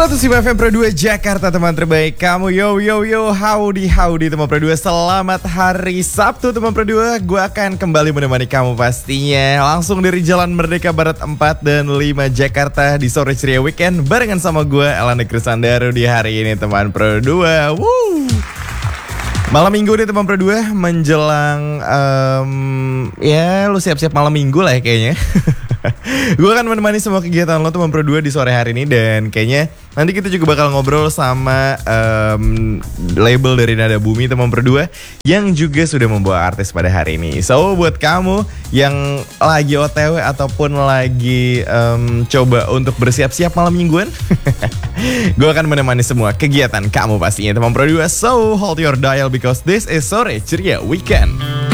105 FM Pro 2 Jakarta, teman terbaik kamu. Yo howdy teman Pro 2. Selamat hari Sabtu teman Pro 2. Gue akan kembali menemani kamu pastinya langsung dari Jalan Merdeka Barat 4 dan 5 Jakarta di sore ceria weekend barengan sama gue Elanda Krisandaru di hari ini teman Pro 2. Woo! Malam minggu nih teman Pro 2 menjelang ya lu siap-siap malam minggu lah ya kayaknya. Gue akan menemani semua kegiatan lo teman Pro 2 di sore hari ini. Dan kayaknya nanti kita juga bakal ngobrol sama label dari Nada Bumi teman Pro 2 yang juga sudah membawa artis pada hari ini. So buat kamu yang lagi OTW ataupun lagi coba untuk bersiap-siap malam mingguan, gue akan menemani semua kegiatan kamu pastinya teman Pro 2. So hold your dial because this is Sore Ceria Weekend.